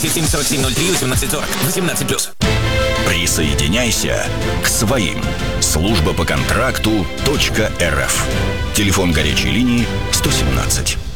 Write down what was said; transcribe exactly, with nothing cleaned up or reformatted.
семь сорок семь ноль три восемнадцать сорок. восемнадцать плюс. Присоединяйся к своим. Служба по контракту .рф. Телефон горячей линии сто семнадцать.